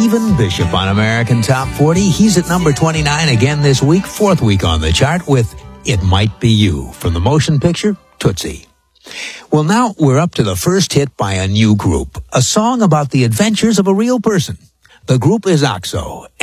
Stephen Bishop on American Top 40. He's at number 29 again this week, fourth week on the chart with It Might Be You from the motion picture Tootsie. Well, now we're up to the first hit by a new group, a song about the adventures of a real person. The group is OXO.